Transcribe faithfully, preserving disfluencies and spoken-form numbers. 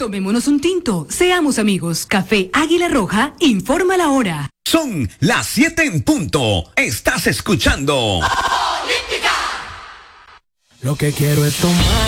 Tomémonos un tinto, seamos amigos. Café Águila Roja, informa la hora. Son las siete en punto. Estás escuchando. Lo que quiero es tomar